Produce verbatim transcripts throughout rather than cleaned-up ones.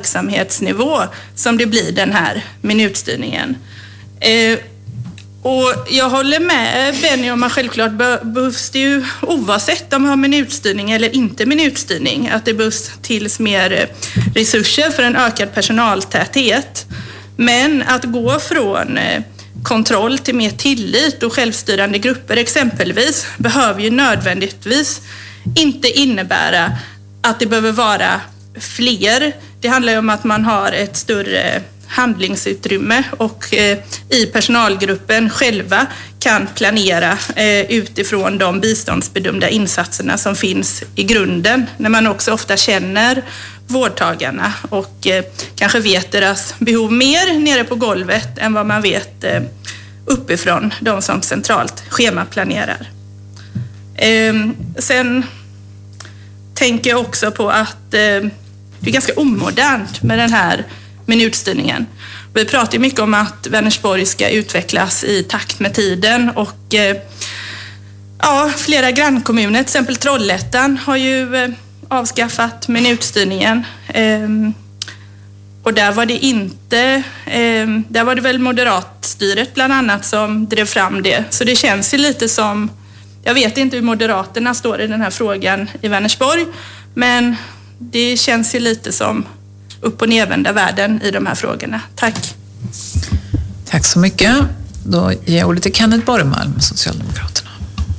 verksamhetsnivå som det blir den här minutstyrningen. Eh, och jag håller med Benny om att självklart behövs det ju, oavsett om vi har minutstyrning eller inte minutstyrning, att det behövs tills mer resurser för en ökad personaltäthet. Men att gå från kontroll till mer tillit och självstyrande grupper exempelvis behöver ju nödvändigtvis inte innebära att det behöver vara fler. Det handlar ju om att man har ett större handlingsutrymme och eh, i personalgruppen själva kan planera eh, utifrån de biståndsbedömda insatserna som finns i grunden, när man också ofta känner vårdtagarna och eh, kanske vet deras behov mer nere på golvet än vad man vet eh, uppifrån, de som centralt schemaplanerar. Eh, sen tänker jag också på att eh, det är ganska omodernt med den här minutstyrningen. Vi pratar ju mycket om att Vänersborg ska utvecklas i takt med tiden och eh, ja, flera grannkommuner, till exempel Trollhättan, har ju eh, avskaffat minutstyrningen. Eh, och där var det inte, eh, där var det väl moderatstyret bland annat som drev fram det. Så det känns ju lite som, jag vet inte hur Moderaterna står i den här frågan i Vänersborg, men det känns ju lite som upp- och nedvända världen i de här frågorna. Tack. Tack så mycket. Då ger jag ordet till Kenneth Borgmalm, Socialdemokraterna.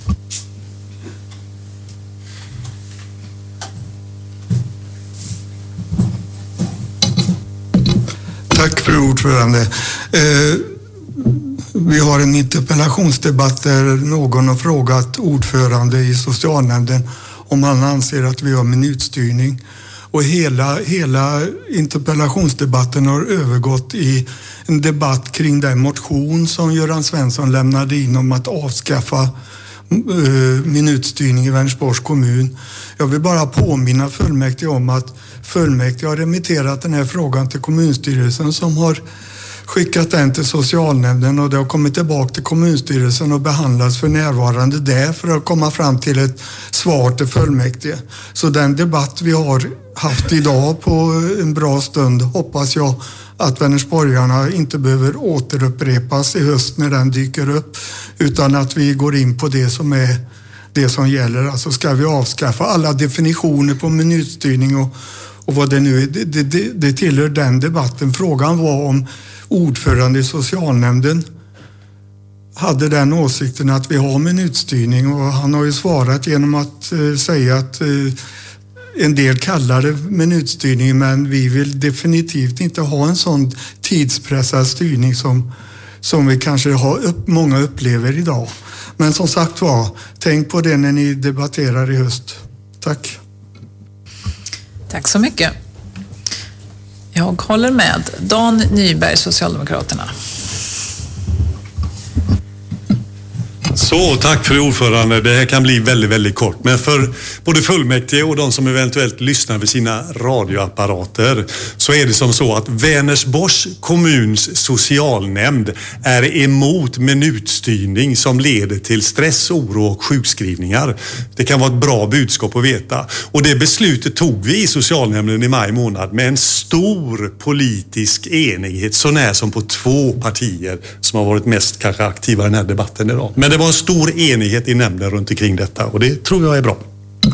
Tack för ordförande. Eh, vi har en interpellationsdebatt där någon har frågat ordförande i socialnämnden om han anser att vi har minutstyrning. Och hela, hela interpellationsdebatten har övergått i en debatt kring den motion som Göran Svensson lämnade in om att avskaffa uh, minutstyrning i Vänersborgs kommun. Jag vill bara påminna fullmäktige om att fullmäktige har remitterat den här frågan till kommunstyrelsen som har skickat den till socialnämnden, och det har kommit tillbaka till kommunstyrelsen och behandlas för närvarande där för att komma fram till ett svar till fullmäktige. Så den debatt vi har haft idag på en bra stund hoppas jag att Vänersborgarna inte behöver återupprepas i höst när den dyker upp, utan att vi går in på det som är det som gäller. Alltså ska vi avskaffa alla definitioner på minutstyrning och, och vad det nu är. Det, det, det tillhör den debatten. Frågan var om ordförande i socialnämnden hade den åsikten att vi har minutstyrning, och han har ju svarat genom att eh, säga att eh, en del kallar det minutstyrning, men vi vill definitivt inte ha en sån tidspressad styrning som, som vi kanske har upp, många upplever idag. Men som sagt var, tänk på det när ni debatterar i höst. Tack. Tack så mycket. Jag håller med. Dan Nyberg, Socialdemokraterna. Så, tack för ordförande. Det här kan bli väldigt, väldigt kort. Men för både fullmäktige och de som eventuellt lyssnar vid sina radioapparater så är det som så att Vänersborgs kommuns socialnämnd är emot minutstyrning som leder till stress, oro och sjukskrivningar. Det kan vara ett bra budskap att veta. Och det beslutet tog vi i socialnämnden i maj månad med en stor politisk enighet, så när som på två partier som har varit mest kanske aktiva i den här debatten idag. Men det var en stor enighet i nämnden runt omkring detta, och det tror jag är bra.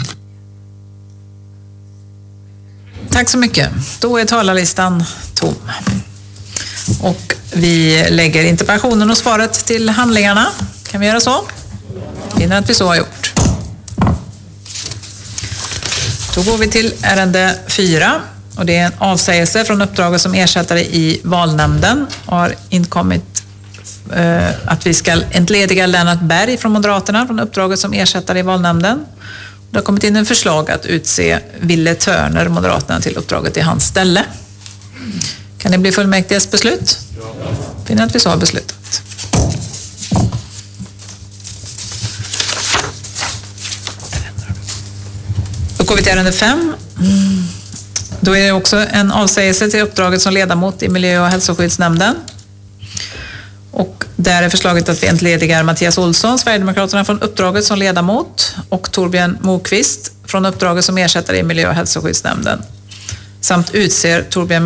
Tack så mycket. Då är talarlistan tom. Och vi lägger interpellationen och svaret till handlingarna. Kan vi göra så? Finner att vi så har gjort. Då går vi till ärende fyra. Och det är en avsägelse från uppdraget som ersättare i valnämnden. Och har inkommit att vi ska entlediga Lennart Berg från Moderaterna från uppdraget som ersättare i valnämnden. Det har kommit in en förslag att utse Ville Törner, Moderaterna, till uppdraget i hans ställe. Kan det bli fullmäktiges beslut? Ja. Finner att vi så har beslutat. Då går vi till ärende fem. Då är det också en avsägelse till uppdraget som ledamot i miljö- och hälsoskyddsnämnden. Och där är förslaget att vi entledigar Mattias Olsson, Sverigedemokraterna, från uppdraget som ledamot, och Torbjörn Mokvist från uppdraget som ersättare i miljö- och hälsoskyddsnämnden. Samt utser Torbjörn